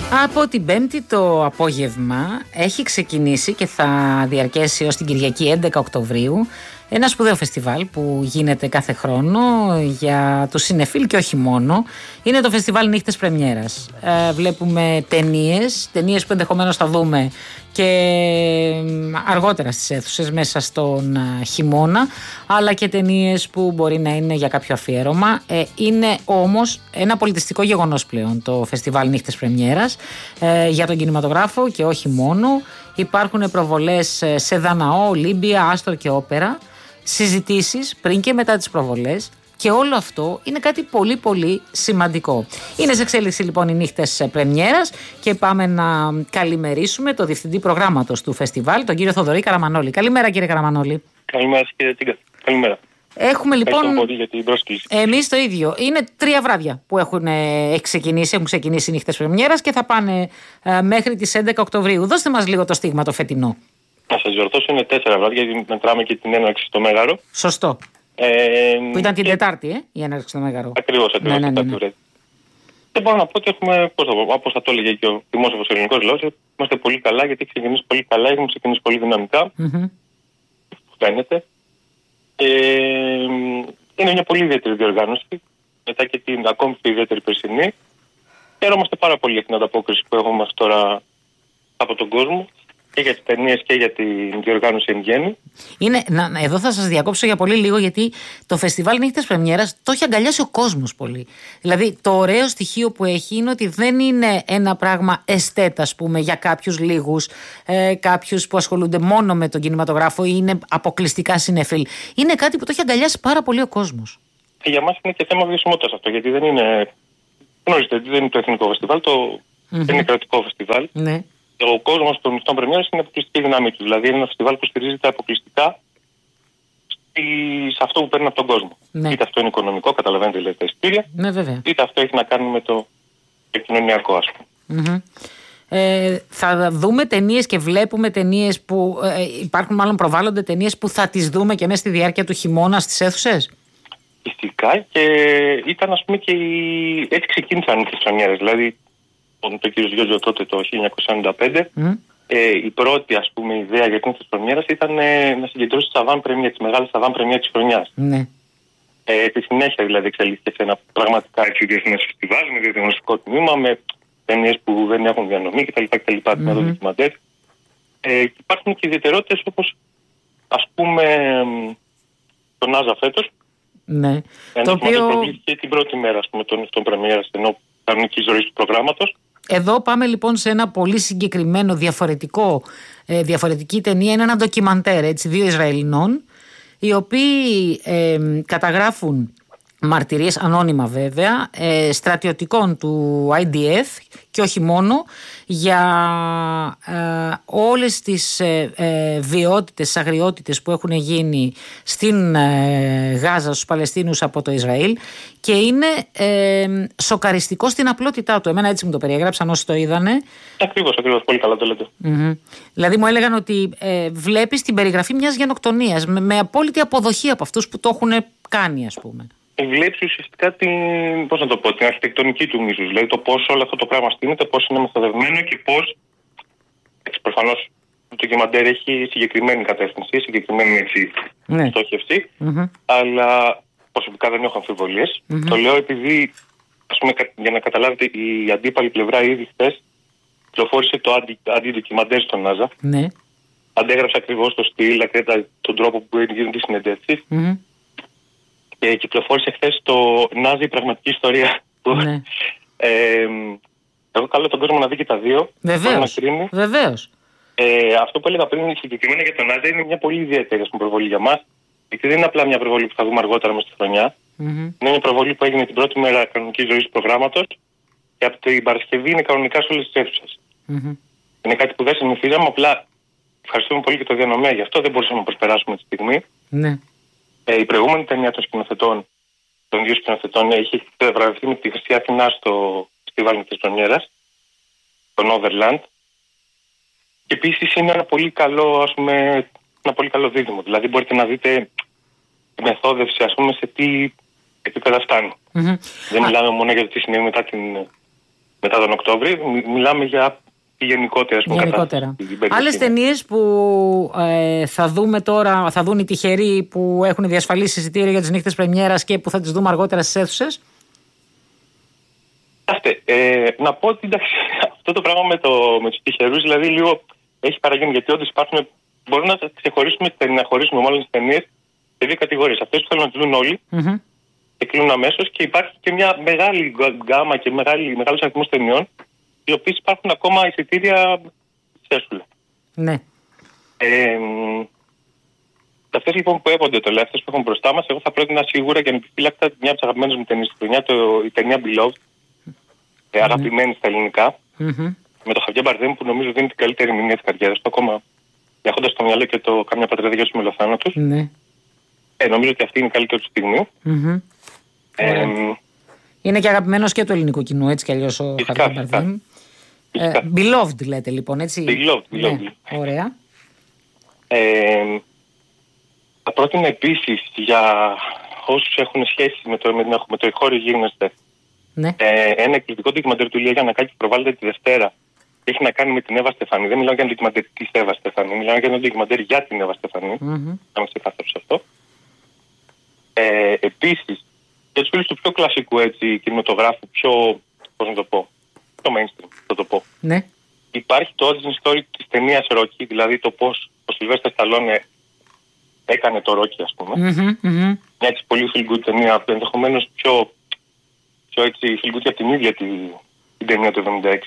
Από την Πέμπτη το απόγευμα έχει ξεκινήσει και θα διαρκέσει ως την Κυριακή 11 Οκτωβρίου ένα σπουδαίο φεστιβάλ που γίνεται κάθε χρόνο για τους συνεφίλ και όχι μόνο. Είναι το φεστιβάλ Νύχτες Πρεμιέρας. Βλέπουμε ταινίες που ενδεχομένως θα δούμε και αργότερα στις αίθουσες μέσα στον χειμώνα, αλλά και ταινίες που μπορεί να είναι για κάποιο αφιέρωμα. Είναι όμως ένα πολιτιστικό γεγονός πλέον το φεστιβάλ Νύχτες Πρεμιέρας για τον κινηματογράφο και όχι μόνο. Υπάρχουν προβολές σε Δαναό, Ολύμπια, Άστορ και Όπερα, συζητήσεις πριν και μετά τις προβολές, και όλο αυτό είναι κάτι πολύ πολύ σημαντικό. Είναι σε εξέλιξη λοιπόν οι Νύχτες Πρεμιέρας και πάμε να καλημερίσουμε το διευθυντή προγράμματος του φεστιβάλ, τον κύριο Θοδωρή Καραμανόλη. Καλημέρα κύριε Καραμανόλη. Καλημέρα κύριε Τσίγκα. Καλημέρα. Έχουμε λοιπόν. Πολύ για την πρόσκληση. Εμείς το ίδιο. Είναι 3 βράδια που έχουν ξεκινήσει οι Νύχτες Πρεμιέρας και θα πάνε μέχρι τις 11 Οκτωβρίου. Δώστε μας λίγο το στίγμα το φετινό. Να σας διορθώσω, είναι 4 βράδια, γιατί μετράμε και την έναρξη στο Μέγαρο. Σωστό. Που ήταν την Τετάρτη, η έναρξη στο Μέγαρο. Ακριβώς, Τετάρτη. Δεν μπορώ να πω ότι έχουμε, όπως θα το έλεγε και ο δημόσιος ελληνικός λαός, είμαστε πολύ καλά, γιατί έχει ξεκινήσει πολύ καλά, έχουμε ξεκινήσει πολύ δυναμικά. Φαίνεται. Είναι μια πολύ ιδιαίτερη διοργάνωση, μετά και την ακόμη πιο ιδιαίτερη περσινή. Χαίρομαστε πάρα πολύ για την ανταπόκριση που έχουμε μέχρι τώρα από τον κόσμο, και για τις ταινίες και για την διοργάνωση εν γέννη. Εδώ θα σας διακόψω για πολύ λίγο, γιατί το φεστιβάλ Νύχτες Πρεμιέρας το έχει αγκαλιάσει ο κόσμος πολύ. Δηλαδή το ωραίο στοιχείο που έχει είναι ότι δεν είναι ένα πράγμα εστέτα, ας πούμε, για κάποιους λίγους, κάποιους που ασχολούνται μόνο με τον κινηματογράφο ή είναι αποκλειστικά συνεφίλ. Είναι κάτι που το έχει αγκαλιάσει πάρα πολύ ο κόσμος. Για μας είναι και θέμα βιωσιμότητας αυτό, γιατί δεν είναι. Γνωρίζετε, δεν είναι το εθνικό φεστιβάλ, δεν είναι κρατικό φεστιβάλ. Ναι. Ο κόσμος των Νύχτων Πρεμιέρας είναι αποκλειστική δύναμή του. Δηλαδή είναι ένα φεστιβάλ που στηρίζεται αποκλειστικά σε αυτό που παίρνει από τον κόσμο. Ναι. Είτε αυτό είναι οικονομικό, καταλαβαίνετε, δηλαδή τα εισιτήρια, ναι, βέβαια. είτε αυτό έχει να κάνει με το επικοινωνιακό, ας πούμε. Θα δούμε ταινίες και βλέπουμε ταινίες που υπάρχουν, μάλλον προβάλλονται ταινίες που θα τις δούμε και μέσα στη διάρκεια του χειμώνα στις αίθουσες. Φυσικά, και ήταν, ας πούμε, και έτσι ξεκίνησαν οι Πρεμιέρες. Δηλαδή, το κύριο Γιώργο τότε το 1995, η πρώτη, ας πούμε, ιδέα για την Πρεμιέρα ήταν να συγκεντρώσει τις μεγάλες avant première της χρονιάς. Ναι. Τη συνέχεια δηλαδή εξελίχθηκε σε ένα πραγματικά διεθνές φεστιβάλ με διαγνωστικό τμήμα, με ταινίες που δεν έχουν διανομή κτλ. Υπάρχουν και ιδιαιτερότητες, όπως ας πούμε το Νάζα φέτος. Ναι. Το οποίο προβλήθηκε την πρώτη μέρα, ας πούμε, των Πρεμιέρας, ενώ κανονική ζωή του προγράμματος. Εδώ πάμε λοιπόν σε ένα πολύ συγκεκριμένο διαφορετική ταινία. Είναι ένα ντοκιμαντέρ, έτσι, 2 Ισραηλινών, οι οποίοι καταγράφουν μαρτυρίες, ανώνυμα βέβαια, στρατιωτικών του IDF και όχι μόνο, για όλες τις βιαιότητες, τις αγριότητες που έχουν γίνει στην Γάζα στους Παλαιστίνους από το Ισραήλ, και είναι σοκαριστικό στην απλότητά του. Εμένα έτσι μου το περιέγραψαν όσοι το είδανε. Ακριβώς, πολύ καλά το λέτε. Δηλαδή μου έλεγαν ότι βλέπεις την περιγραφή μιας γενοκτονίας με απόλυτη αποδοχή από αυτούς που το έχουν κάνει, ας πούμε. Βλέπεις ουσιαστικά την αρχιτεκτονική του μίσους. Δηλαδή το πώς όλο αυτό το πράγμα στείνεται, πώς είναι μεθοδευμένο και πώς. Προφανώς το ντοκιμαντέρ έχει συγκεκριμένη κατεύθυνση, συγκεκριμένη στόχευση, αλλά προσωπικά δεν έχω αμφιβολίες. Το λέω επειδή, ας πούμε, για να καταλάβετε, η αντίπαλη πλευρά ήδη χθες κυκλοφόρησε το αντιδοκιμαντέρ στον Νάζα. Ναι. Αντέγραψε ακριβώς το στυλ, τον τρόπο που γίνονται οι συνεντεύξεις. Και κυκλοφόρησε χθες το Νάζι, η πραγματική ιστορία. Ναι. Εγώ καλώ τον κόσμο να δει και τα δύο. Βεβαίως. Αυτό που έλεγα πριν συγκεκριμένα για τον Νάζι είναι μια πολύ ιδιαίτερη προβολή για μας. Γιατί δεν είναι απλά μια προβολή που θα δούμε αργότερα μες στη χρονιά. Είναι μια προβολή που έγινε την πρώτη μέρα κανονικής ζωής του προγράμματος, και από την Παρασκευή είναι κανονικά σε όλες τις αίθουσες. Είναι κάτι που δεν συνηθίζαμε. Απλά ευχαριστούμε πολύ και το διανομέα γι' αυτό. Δεν μπορούσαμε να προσπεράσουμε τη στιγμή. Ναι. Η προηγούμενη ταινία των 2 σκηνοθετών, είχε βραβευτεί με τη Χρυσή Αθηνά στο φεστιβάλ της Πρεμιέρας, τον Overland. Και επίσης είναι ένα πολύ καλό, ας πούμε, ένα πολύ καλό δίδυμο. Δηλαδή μπορείτε να δείτε τη μεθόδευση, ας πούμε, σε τι επίπεδα φτάνει. Δεν μιλάμε μόνο για το τι συνέβη μετά μετά τον Οκτώβρη. Μιλάμε για γενικότερα. Άλλες ταινίες που θα δούμε τώρα, θα δουν οι τυχεροί που έχουν διασφαλίσει εισιτήρια για τις νύχτες πρεμιέρας και που θα τις δούμε αργότερα στις αίθουσες. Να πω ότι εντάξει, αυτό το πράγμα με τους τυχερούς δηλαδή λίγο έχει παραγίνει, γιατί όντως υπάρχουν. Μπορούμε να ξεχωρίσουμε, να χωρίσουμε όλες τις ταινίες σε δύο κατηγορίες. Αυτές που θέλουν να τις δουν όλοι και κλείνουν αμέσως, και υπάρχει και μια μεγάλη γκάμα και μεγάλος αριθμός ταινιών, οι οποίες υπάρχουν ακόμα εισιτήρια σέσουλα. Ναι. Αυτές λοιπόν που έπονται το λέω, αυτές που έχουν μπροστά μας, εγώ θα πρότεινα σίγουρα και ανεπιφύλακτα μια από τις αγαπημένες μου ταινίες στη χρονιά, η ταινία Beloved, αγαπημένη στα ελληνικά, με τον Χαβιέ Μπαρδέμ, που νομίζω δίνει την καλύτερη ερμηνεία της καριέρας του, ακόμα έχοντας στο μυαλό και το Κάμια πατρίδα για τους μελοθάνατους. Ναι. Νομίζω ότι αυτή είναι η καλύτερη του στιγμή. Είναι και αγαπημένος και του ελληνικού κοινού, έτσι κι αλλιώς ο Χαβιέ Μπαρδέμ. Beloved λέτε λοιπόν, έτσι. Beloved. Ναι. Ωραία. Θα πρότεινα επίσης για όσους έχουν σχέση με το ηχώριο γίγνεσθε, ένα εκπληκτικό ντοκιμαντέρ του Ηλία Γιαννακάκη που προβάλλεται τη Δευτέρα. Έχει να κάνει με την Εύα Στεφανή. Δεν μιλάω για ένα ντοκιμαντέρ της Εύα Στεφανή, μιλάω για ένα ντοκιμαντέρ για την Εύα Στεφανή. Να με ξεκάθαρο σε αυτό. Επίσης, για τους φίλους του πιο κλασικού κινηματογράφου, πώς να το πω, το mainstream, θα το πω. Ναι. Υπάρχει το origin story της ταινίας Rocky, δηλαδή το πώς ο Σιλβέστερ Σταλόνε έκανε το Rocky, ας πούμε. Μια έτσι πολύ feel good ταινία, ενδεχομένως πιο έτσι feel good για την ίδια την ταινία του 1976.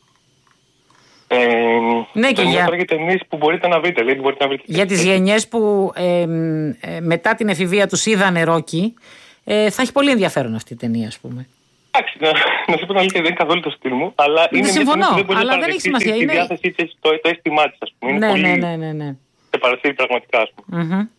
Ναι, και για ταινίες που μπορείτε να βρείτε. Για τις γενιές που μετά την εφηβεία τους είδανε Rocky, θα έχει πολύ ενδιαφέρον αυτή η ταινία, ας πούμε. Εντάξει, να σου πω την αλήθεια, δεν είναι καθόλου το στυλ μου, αλλά είναι συμφωνώ, αλλά δεν έχει σημασία. Η διάθεσή της, το αίσθημά της, ας πούμε. Είναι πολύ. Ναι. Σε παρασύρει πραγματικά, ας πούμε.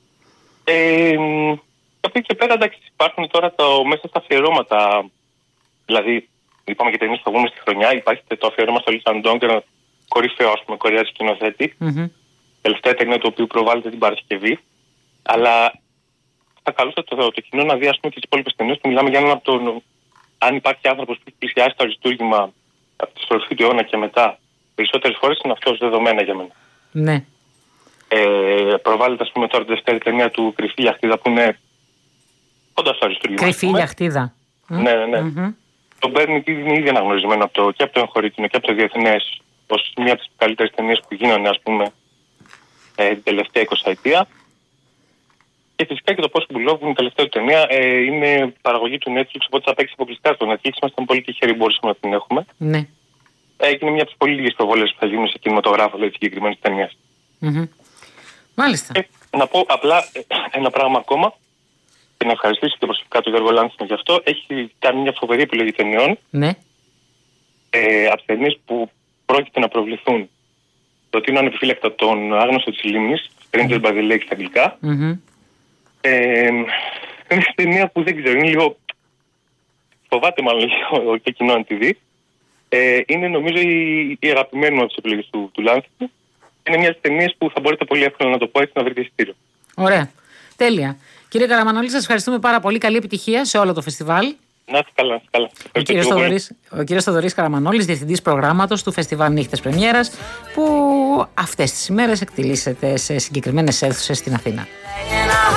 Από εκεί και πέρα, εντάξει, υπάρχουν τώρα μέσα στα αφιερώματα. Δηλαδή, είπαμε και ταινίες που θα βγούμε στη χρονιά. Υπάρχει το αφιέρωμα στο Λίσαν Ντόγκερ, κορυφαίο, ας πούμε, Κορεάτης σκηνοθέτη. Τελευταία ταινία του οποίου προβάλλεται την Παρασκευή. Αλλά θα καλούσα το κοινό να δει, ας πούμε, και τις υπόλοιπες ταινίες που μιλάμε για έναν από τον. Αν υπάρχει άνθρωπος που πλησιάζει το αριστούργημα από τη στροφή του αιώνα και μετά, περισσότερες φορές είναι αυτός, δεδομένα για μένα. Ναι. Προβάλλεται, ας πούμε, τώρα τη δεύτερη ταινία του Κρυφή Λιαχτίδα, που είναι κοντά στο αριστούργημα. Κρυφή Λιαχτίδα. Ναι. Το παίρνει ήδη αναγνωρισμένο και από το εγχωρίτινο και από το διεθνές, ως μία από τις καλύτερες ταινίες που γίνανε, ας πούμε, την τελευταία 20ετία. Και φυσικά και το Πώς Beloved, η τελευταία ταινία, είναι παραγωγή του Netflix, οπότε θα παίξει αποκλειστικά στο Netflix. Ήμασταν πολύ τυχεροί που μπορούσαμε να την έχουμε. Ναι. Είναι μια από τις πολύ λίγες προβολές που θα γίνουν σε κινηματογράφο της συγκεκριμένης ταινίας. Μάλιστα. Να πω απλά ένα πράγμα ακόμα και να ευχαριστήσω και προσωπικά τον Γιώργο Λάνθιμο γι' αυτό. Έχει κάνει μια φοβερή επιλογή ταινιών. Ναι. Από τις ταινίες που πρόκειται να προβληθούν. Το ότι είναι ανεπιφύλακτα τον Άγνωστο της Λίμνης, Strangers by the Lake στα αγγλικά. Είναι μια ταινία που δεν ξέρω, είναι λίγο. Φοβάται μάλλον λίγο το κοινό να τη δει. Είναι νομίζω η αγαπημένη μου από τις επιλογές του Λάνθιμου. Είναι μια ταινία που θα μπορείτε πολύ εύκολα να το πω έτσι, να βρείτε εισιτήριο. Ωραία. Τέλεια. Κύριε Καραμανόλη, σας ευχαριστούμε πάρα πολύ. Καλή επιτυχία σε όλο το φεστιβάλ. Να είστε καλά. Ο κύριος Θοδωρής Καραμανόλης, διευθυντής προγράμματος του Φεστιβάλ Νύχτες Πρεμιέρας, που αυτές τις ημέρες εκτελήσεται σε συγκεκριμένες αίθουσες στην Αθήνα.